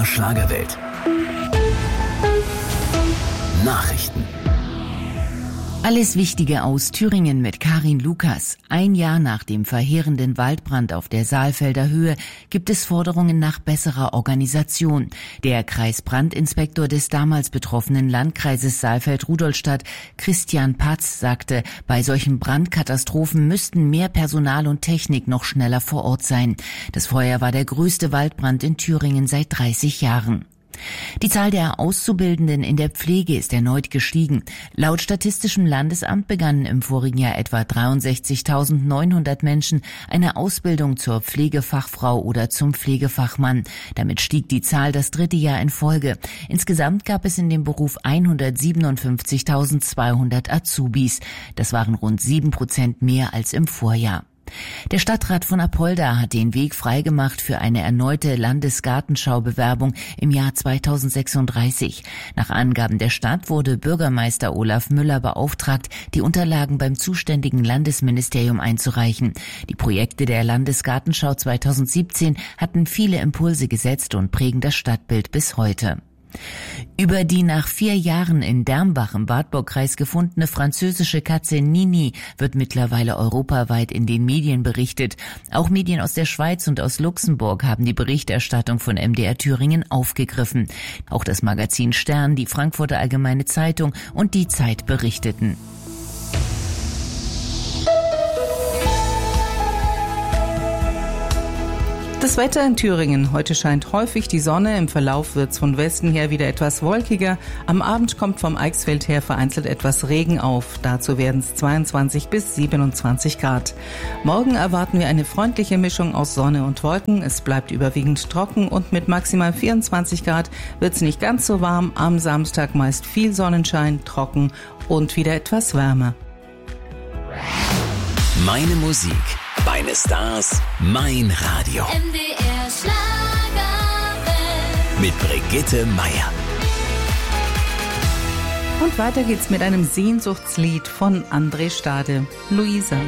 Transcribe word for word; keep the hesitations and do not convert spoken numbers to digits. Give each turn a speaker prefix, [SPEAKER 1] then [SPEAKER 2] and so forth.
[SPEAKER 1] der Schlagerwelt. Nachrichten.
[SPEAKER 2] Alles Wichtige aus Thüringen mit Karin Lukas. Ein Jahr nach dem verheerenden Waldbrand auf der Saalfelder Höhe gibt es Forderungen nach besserer Organisation. Der Kreisbrandinspektor des damals betroffenen Landkreises Saalfeld-Rudolstadt, Christian Patz, sagte, bei solchen Brandkatastrophen müssten mehr Personal und Technik noch schneller vor Ort sein. Das Feuer war der größte Waldbrand in Thüringen seit dreißig Jahren. Die Zahl der Auszubildenden in der Pflege ist erneut gestiegen. Laut Statistischem Landesamt begannen im vorigen Jahr etwa dreiundsechzigtausendneunhundert Menschen eine Ausbildung zur Pflegefachfrau oder zum Pflegefachmann. Damit stieg die Zahl das dritte Jahr in Folge. Insgesamt gab es in dem Beruf hundertsiebenundfünfzigtausendzweihundert Azubis. Das waren rund sieben Prozent mehr als im Vorjahr. Der Stadtrat von Apolda hat den Weg freigemacht für eine erneute Landesgartenschau-Bewerbung im Jahr zweitausendsechsunddreißig. Nach Angaben der Stadt wurde Bürgermeister Olaf Müller beauftragt, die Unterlagen beim zuständigen Landesministerium einzureichen. Die Projekte der Landesgartenschau zweitausendsiebzehn hatten viele Impulse gesetzt und prägen das Stadtbild bis heute. Über die nach vier Jahren in Dermbach im Wartburgkreis gefundene französische Katze Nini wird mittlerweile europaweit in den Medien berichtet. Auch Medien aus der Schweiz und aus Luxemburg haben die Berichterstattung von M D R Thüringen aufgegriffen. Auch das Magazin Stern, die Frankfurter Allgemeine Zeitung und die Zeit berichteten.
[SPEAKER 3] Das Wetter in Thüringen. Heute scheint häufig die Sonne. Im Verlauf wird es von Westen her wieder etwas wolkiger. Am Abend kommt vom Eichsfeld her vereinzelt etwas Regen auf. Dazu werden es zweiundzwanzig bis siebenundzwanzig Grad. Morgen erwarten wir eine freundliche Mischung aus Sonne und Wolken. Es bleibt überwiegend trocken und mit maximal vierundzwanzig Grad wird es nicht ganz so warm. Am Samstag meist viel Sonnenschein, trocken und wieder etwas wärmer.
[SPEAKER 1] Meine Musik. Meine Stars, mein Radio.
[SPEAKER 4] M D R Schlagerwelt.
[SPEAKER 1] Mit Brigitte Meier.
[SPEAKER 3] Und weiter geht's mit einem Sehnsuchtslied von André Stade. Luisa.